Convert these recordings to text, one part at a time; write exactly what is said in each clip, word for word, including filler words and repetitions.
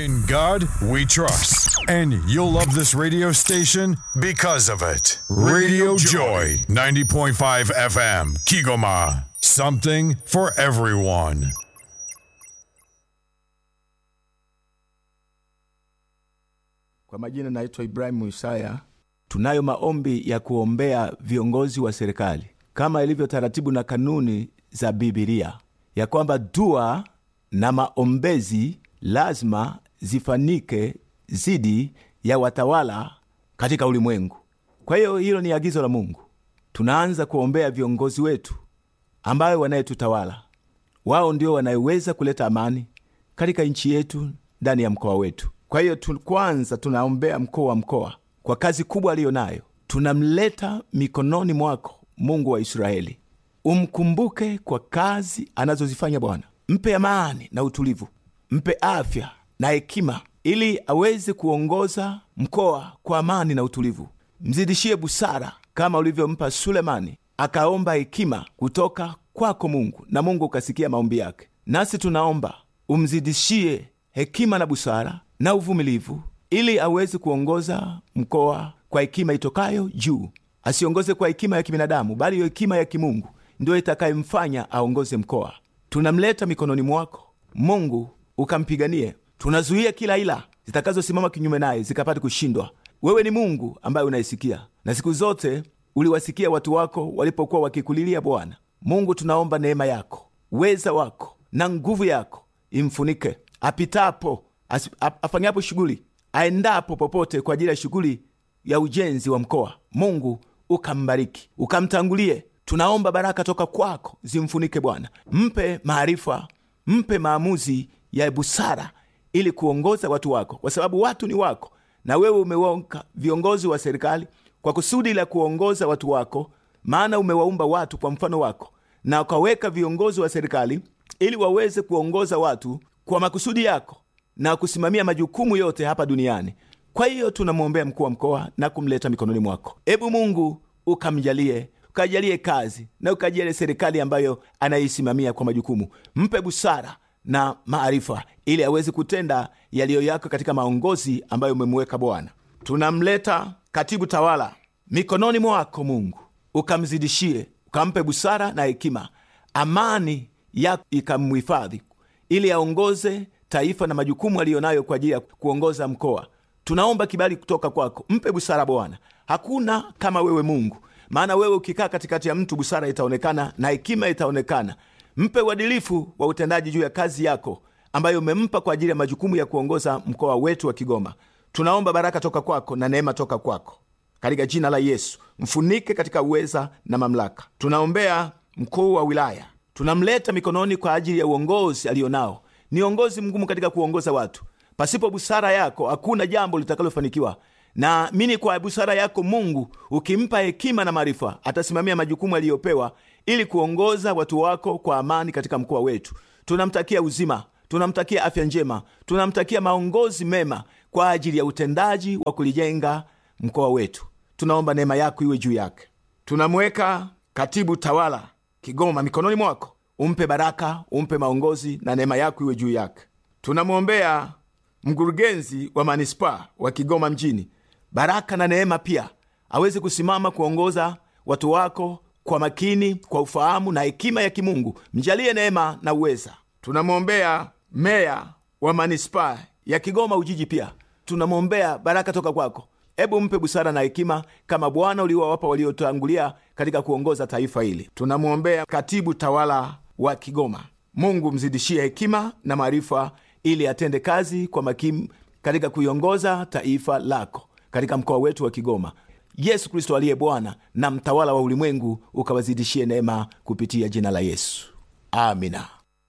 In God we trust. And you'll love this radio station because of it. Radio Joy, ninety point five F M, Kigoma. Something for everyone. Kwa majina naitwa Ibrahim Isaya. Tunayo maombi ya kuombea viongozi wa serikali kama ilivyo taratibu na kanuni za Biblia, ya kwamba dua na maombezi lazima zifanike zidi ya watawala katika ulimwengu. Kwa hiyo hilo ni agizo la Mungu. Tunaanza kuombea viongozi wetu ambao wanayetutawala. Wao ndio wanayeweza kuleta amani katika nchi yetu, ndani ya mkoa wetu. Kwa hiyo tu, kwanza tunaombea mkuu wa mkoa kwa kazi kubwa aliyonayo. Tunamleta mikononi mwako, Mungu wa Israeli. Umkumbuke kwa kazi anazozifanya Bwana. Mpe amani na utulivu, mpe afya na hekima ili aweze kuongoza mkoa kwa amani na utulivu. Mzidishie busara kama ulivyompa Sulemani, akaomba hekima kutoka kwako Mungu, na Mungu ukasikia maombi yake. Nasi tunaomba umzidishie hekima na busara na uvumilivu ili aweze kuongoza mkoa kwa hekima itokayo juu. Asiongoze kwa hekima ya kibinadamu, bali hekima ya kimungu ndio itakayemfanya aongoze mkoa. Tunamleta mikononi mwako Mungu, ukampiganie. Tunazuia kila ila zitakazosimama kinyume naye zikapate kushindwa. Wewe ni Mungu ambaye unaisikia, na siku zote uliwasikia watu wako walipokuwa wakikulilia Bwana. Mungu, tunaomba neema yako, uweza wako na nguvu yako imfunike apitapo, afanyapo shughuli, aendapo popote kwa ajili ya shughuli ya ujenzi wa mkoa. Mungu ukambariki, ukamtangulie. Tunaomba baraka toka kwako zimfunike Bwana. Mpe maarifa, mpe maamuzi ya busara ili kuongoza watu wako, kwa sababu watu ni wako, na wewe umeweka viongozi wa serikali kwa kusudi la kuongoza watu wako. Maana umewaumba watu kwa mfano wako, na ukaweka viongozi wa serikali ili waweze kuongoza watu kwa makusudi yako na kusimamia majukumu yote hapa duniani. Kwa hiyo tunamwombea mkuu wa mkoa na kumleta mikononi mwako. Ebu Mungu ukamjalie, ukajalie kazi na ukajalie serikali ambayo anaisimamia kwa majukumu. Mpe busara na maarifa ili aweze kutenda yaliyo yako katika maongozi ambayo umemweka Bwana. Tunamleta katibu tawala mikononi mwako Mungu, ukamzidishie, ukampe busara na hekima, amani yako ikamhifadhi ili aongoze taifa na majukumu aliyonayo kwa ajili ya kuongoza mkoa. Tunaomba kibali kutoka kwako. Mpe busara Bwana. Hakuna kama wewe Mungu, maana wewe ukikaa katikati ya mtu, busara itaonekana na hekima itaonekana. Mpe uadilifu wa utendaji juu ya kazi yako ambayo umempa kwa ajili ya majukumu ya kuongoza mkoa wetu wa Kigoma. Tunaomba baraka toka kwako na neema toka kwako, katika jina la Yesu. Mfunike katika uweza na mamlaka. Tunaombea mkuu wa wilaya, tunamleta mikononi kwa ajili ya uongozi alionao. Ni uongozi mgumu katika kuongoza watu. Pasipo busara yako hakuna jambo litakalofanikiwa. Na mimi kwa busara yako Mungu, ukimpa hekima na maarifa, atasimamia majukumu aliyopewa ili kuongoza watu wako kwa amani katika mkoa wetu. Tunamtakia uzima, tunamtakia afya njema, tunamtakia maongozi mema kwa ajili ya utendaji wa kulijenga mkoa wetu. Tunaomba neema yako iwe juu yake. Tunamweka katibu tawala Kigoma mikononi mwako. Umpe baraka, umpe maongozi na neema yako iwe juu yake. Tunamwombea mkurugenzi wa manispaa wa Kigoma mjini, baraka na neema pia, aweze kusimama kuongoza watu wako kwa makini, kwa ufahamu na hekima ya kimungu. Mjalie neema na uweza. Tunamwombea meya wa manispaa ya Kigoma Ujiji pia. Tunamwombea baraka toka kwako. Ebu mpe busara na hekima kama Bwana uliowapa waliotangulia katika kuongoza taifa hili. Tunamwombea katibu tawala wa Kigoma. Mungu mzidishie hekima na maarifa ili atende kazi kwa makini katika kuiongoza taifa lako katika mkoa wetu wa Kigoma. Yesu Kristo aliye Bwana na mtawala wa ulimwengu, ukawazidishie neema kupitia jina la Yesu. Amina.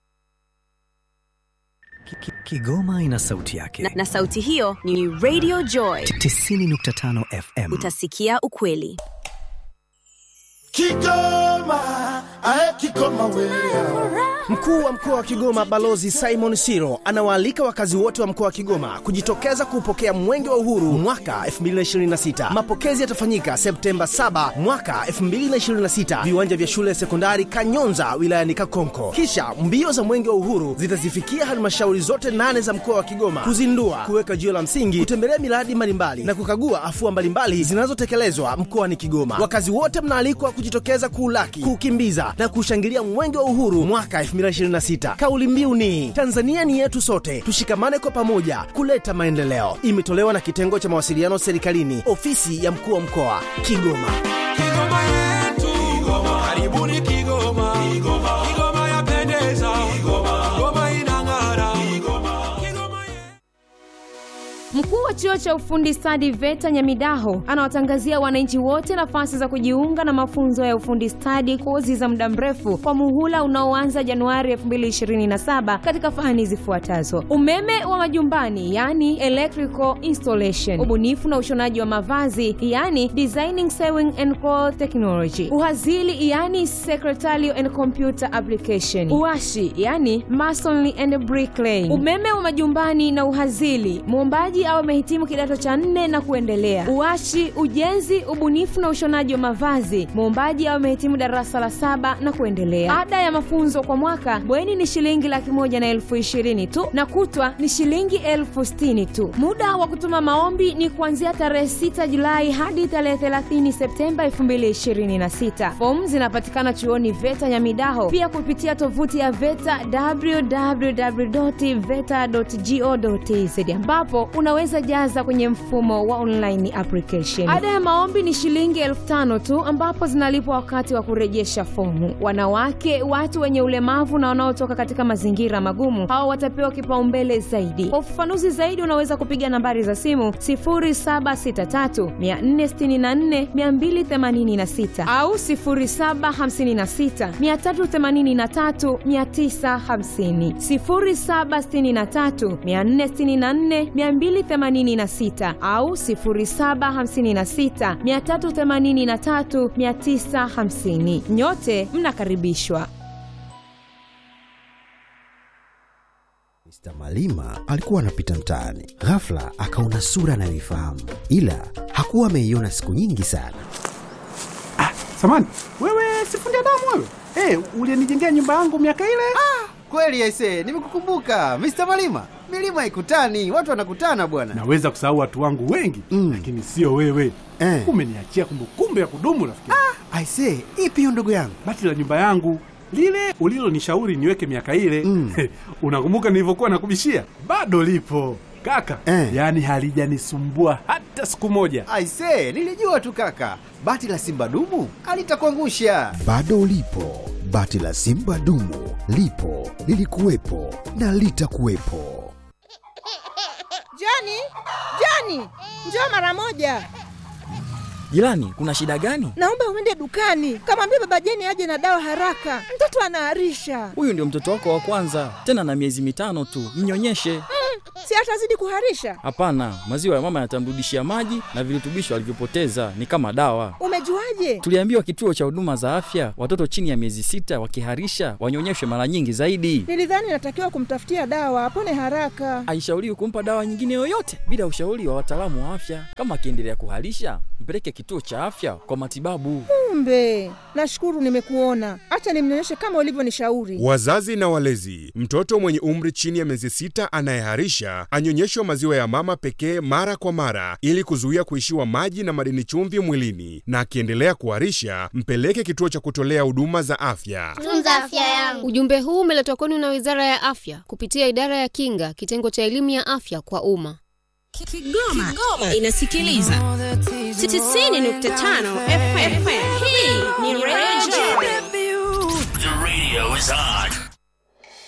Kigoma ina sauti yake. Na, na sauti hiyo ni Radio Joy tisini nukta tano F M. Utasikia ukweli. Kigoma, ae Kigoma wewe. Mkuu wa mkoa wa Kigoma Balozi Simon Siro anawaalika wakazi wote wa mkoa wa Kigoma kujitokeza kupokea Mwenge wa Uhuru mwaka elfu mbili na ishirini na sita. Mapokezi yatafanyika Septemba saba mwaka elfu mbili na ishirini na sita, viwanja vya shule ya sekondari Kanyonza wilayani Kakonko. Kisha mbio za Mwenge wa Uhuru zitazifikia halmashauri zote nane za mkoa wa Kigoma kuzindua, kuweka jiwe la msingi, kutembelea miradi mbalimbali na kukagua afua mbalimbali zinazotekelezwa mkoani Kigoma. Wakazi wote mnaalikwa kujitokeza kuulaki, kukimbiza na kushangilia Mwenge wa Uhuru mwaka elfu mbili na ishirini na sita. Kauli mbiu ni Tanzania ni yetu sote, tushikamane kwa pamoja kuleta maendeleo. Imetolewa na kitengo cha mawasiliano serikalini, ofisi ya mkuu wa mkoa Kigoma. Kigoma yetu, Kigoma. Karibuni Kigoma. Kigoma. Kigoma yapendeza. Kigoma. Kigoma inang'ara. Kigoma. Kigoma yetu. Mkuu wa chuo cha ufundi stadi VETA Nyamidaho anawatangazia wananchi wote nafasi za kujiunga na mafunzo ya ufundi stadi, kozi za muda mrefu kwa muhula unaoanza Januari elfu mbili na ishirini na saba katika fani zifuatazo: umeme wa majumbani, yani electrical installation; ubunifu na ushonaji wa mavazi, yani designing sewing and cloth technology; uhazili, yani secretarial and computer application; uashi, yani masonry and bricklaying. Umeme wa majumbani na uhazili, muombaji au amehitimu kidato cha nne na kuendelea. Uashi, ujenzi, ubunifu na ushonaji wa mavazi, muombaji au amehitimu darasa la saba na kuendelea. Ada ya mafunzo kwa mwaka bweni ni shilingi laki moja na elfu ishirini tu na kutwa ni shilingi elfu sitini tu. Muda wa kutuma maombi ni kuanzia tarehe sita Julai hadi tarehe thelathini Septemba elfu mbili na ishirini na sita. Fomu zinapatikana chuoni VETA Nyamidaho, pia kupitia tovuti ya VETA w w w dot veta dot go dot t z, ambapo unaweza jaza kwenye mfumo wa online application. Ada ya maombi ni shilingi elfu tano tu, ambapo zinalipwa wakati wa kurejesha fomu. Wanawake, watu wenye ulemavu na wanaotoka katika mazingira magumu, hao watapewa kipaumbele zaidi. Kwa ufafanuzi zaidi unaweza kupiga nambari za simu sifuri saba sita tatu nne sita nne mbili themanini sita au sifuri saba hamsini sita tatu themanini tatu tisa hamsini, sifuri saba sita tatu nne sita nne mbili themanini sita au sifuri saba hamsini sita tatu themanini tatu tisa hamsini. Nyote mnakaribishwa. Mister Malima alikuwa anapita mtaani, ghafla akaona sura anayoifahamu, ila hakuwa ameiona siku nyingi sana. Ah, samani, wewe si fundi damu wewe? Eh, hey, ulinijengea nyumba yangu miaka ile? Ah, kweli aisee, nimekukumbuka Mister Malima. Milima haikutani, watu wanakutana bwana. Naweza kusahau watu wangu wengi, mm. lakini sio wewe. Eh. Umeniachia kumbukumbu ya kudumu rafiki. Ah, aisee, ipi hiyo ndugu yangu? Bati la nyumba yangu, lile ulilonishauri niweke miaka ile. Mm. Unakumbuka nilivyokuwa nakubishia? Bado lipo kaka. Eh. Yaani halijanisumbua hata siku moja. Aisee, nilijua tu kaka. Bati la Simba dumu alitakuangusha. Bado lipo. Bati la Simba dumu lipo, lilikuwepo na litakuwepo. Jani, Jani, njoo mara moja. Jirani, kuna shida gani? Naomba uende dukani, kamwambia baba Jeni aje na dawa haraka. Mtoto anaharisha. Huyu ndio mtoto wako wa kwanza, tena na miezi mitano tu. Mnyonyeshe. Mm, si atazidi kuharisha? Hapana, maziwa ya mama yatamrudishia maji na virutubisho alivyopoteza, ni kama dawa. Umejuaje? Tuliambiwa kituo cha huduma za afya, watoto chini ya miezi sita wakiharisha wanyonyeshwe mara nyingi zaidi. Nilidhani natakiwa kumtafutia dawa apone haraka. Haishauriwi kumpa dawa nyingine yoyote bila ushauri wa wataalamu wa afya. Kama akiendelea kuharisha, mpeleke kituo cha afya kwa matibabu. Kumbe, nashukuru nimekuona. Acha nimnyonyeshe kama ulivyonishauri. Wazazi na walezi, mtoto mwenye umri chini ya miezi sita anayeharisha anyonyeshwe maziwa ya mama pekee mara kwa mara ili kuzuia kuishiwa maji na madini chumvi mwilini, na akiendelea kuharisha mpeleke kituo cha kutolea huduma za afya. Tunza afya yangu. Ujumbe huu umeletwa kwenu na Wizara ya Afya kupitia Idara ya Kinga, kitengo cha elimu ya afya kwa umma. Kigoma, Kigoma inasikiliza tisini nukta tano F M. Hii ni Radio Joy.